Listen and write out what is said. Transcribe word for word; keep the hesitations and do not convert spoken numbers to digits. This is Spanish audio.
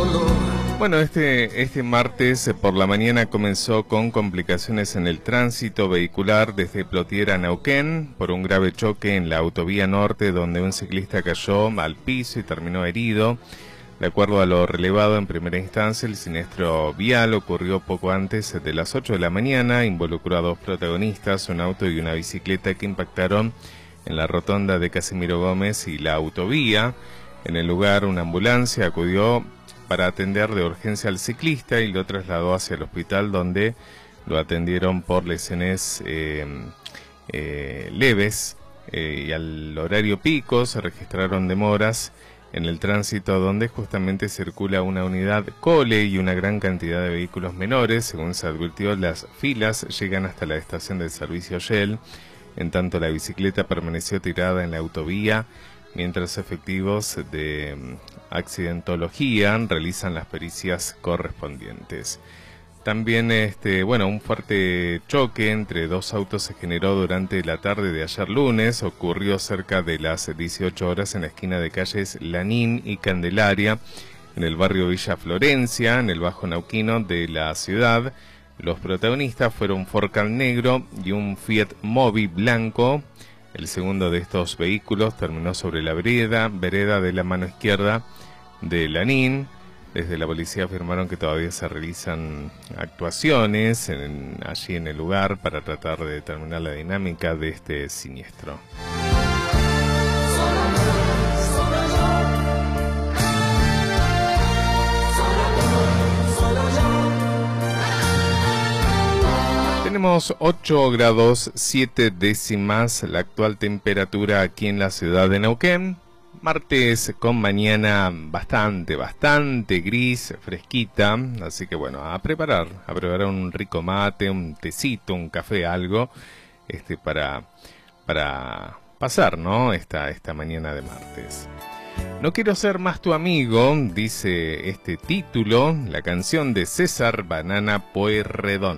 Bueno, este, este martes por la mañana comenzó con complicaciones en el tránsito vehicular desde Plotier a Neuquén por un grave choque en la autovía norte donde un ciclista cayó al piso y terminó herido. De acuerdo a lo relevado en primera instancia, el siniestro vial ocurrió poco antes de las ocho de la mañana, involucró a dos protagonistas, un auto y una bicicleta que impactaron en la rotonda de Casimiro Gómez y la autovía. En el lugar, una ambulancia acudió para atender de urgencia al ciclista y lo trasladó hacia el hospital, donde lo atendieron por lesiones eh, eh, leves eh, y al horario pico se registraron demoras en el tránsito, donde justamente circula una unidad cole y una gran cantidad de vehículos menores. Según se advirtió, las filas llegan hasta la estación del servicio Shell, en tanto la bicicleta permaneció tirada en la autovía, mientras efectivos de accidentología realizan las pericias correspondientes. También, este, bueno, un fuerte choque entre dos autos se generó durante la tarde de ayer lunes. Ocurrió cerca de las dieciocho horas en la esquina de calles Lanín y Candelaria, en el barrio Villa Florencia, en el Bajo Neuquino de la ciudad. Los protagonistas fueron un Ford Ka negro y un Fiat Mobi blanco. El segundo de estos vehículos terminó sobre la vereda, vereda de la mano izquierda de Lanín. Desde la policía afirmaron que todavía se realizan actuaciones en, allí en el lugar para tratar de determinar la dinámica de este siniestro. Tenemos ocho grados siete décimas la actual temperatura aquí en la ciudad de Neuquén. Martes con mañana bastante, bastante gris, fresquita. Así que bueno, a preparar, a preparar un rico mate, un tecito, un café, algo, este, para, para pasar, ¿no? Esta, esta mañana de martes. No quiero ser más tu amigo, dice este título, la canción de César Banana Pueyrredón.